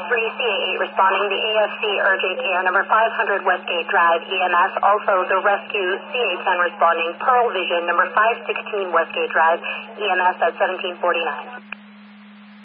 CA8 responding, the AFC urgent care, number 500 Westgate Drive, EMS. Also, the rescue CA10 responding, Pearl Vision, number 516 Westgate Drive, EMS at 1749.